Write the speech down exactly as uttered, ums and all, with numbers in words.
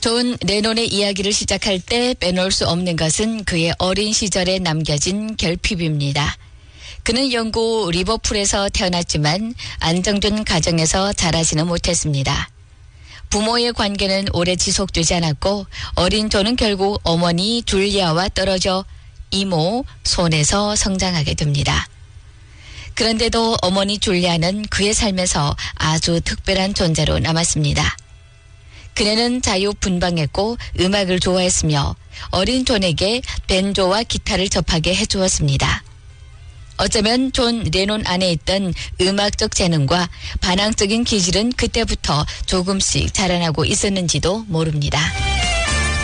존 레논의 이야기를 시작할 때 빼놓을 수 없는 것은 그의 어린 시절에 남겨진 결핍입니다. 그는 영국 리버풀에서 태어났지만 안정된 가정에서 자라지는 못했습니다. 부모의 관계는 오래 지속되지 않았고 어린 존은 결국 어머니 줄리아와 떨어져 이모 손에서 성장하게 됩니다. 그런데도 어머니 줄리아는 그의 삶에서 아주 특별한 존재로 남았습니다. 그녀는 자유분방했고 음악을 좋아했으며 어린 존에게 벤조와 기타를 접하게 해주었습니다. 어쩌면 존 레논 안에 있던 음악적 재능과 반항적인 기질은 그때부터 조금씩 자라나고 있었는지도 모릅니다.